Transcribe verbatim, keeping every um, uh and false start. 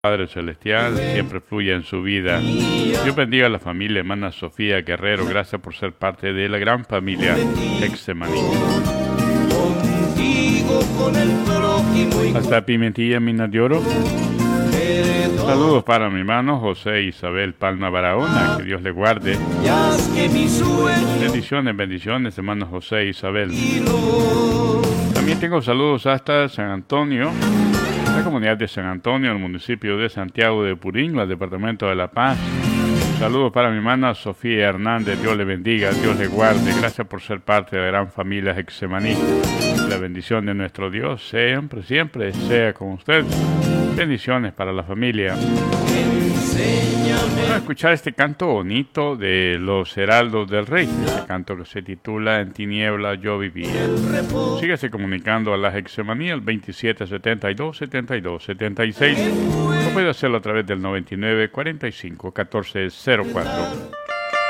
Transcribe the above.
Padre Celestial siempre fluya en su vida. Dios bendiga a la familia hermana Sofía Guerrero. Gracias por ser parte de la gran familia Hexemaní. Hasta Pimentilla, Minas de Oro. Saludos para mi hermano José Isabel Palma Barahona. Que Dios le guarde. Bendiciones, bendiciones, hermano José Isabel. También tengo saludos hasta San Antonio, la comunidad de San Antonio, el municipio de Santiago de Purín, el departamento de La Paz. Saludos para mi hermana Sofía Hernández. Dios le bendiga, Dios le guarde. Gracias por ser parte de la gran familia Hexemaní. La bendición de nuestro Dios siempre, siempre sea con usted. Bendiciones para la familia. Vamos a escuchar este canto bonito de los Heraldos del Rey. Este canto que se titula En tiniebla yo vivía. Síguese comunicando a la Hexemaní al veintisiete setenta y dos, setenta y dos, setenta y seis. O puede hacerlo a través del noventa y nueve, cuarenta y cinco, catorce cero cuatro.